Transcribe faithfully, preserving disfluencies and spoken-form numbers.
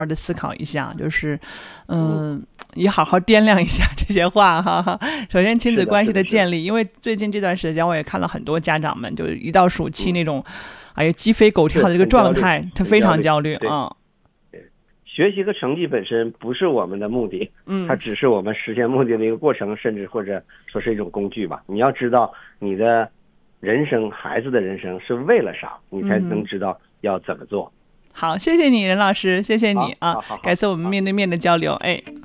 的思考一下，就是嗯、呃，也好好掂量一下这些话哈。首先亲子关系的建立，因为最近这段时间我也看了很多家长们，就是一到暑期那种、嗯、哎呀鸡飞狗跳的这个状态，他非常焦虑啊。 学习和成绩本身不是我们的目的，嗯，它只是我们实现目的的一个过程，甚至或者说是一种工具吧。你要知道你的人生，孩子的人生是为了啥，你才能知道要怎么做。 嗯、好，谢谢你任老师，谢谢你啊， 好好好， 感谢我们面对面的交流，哎。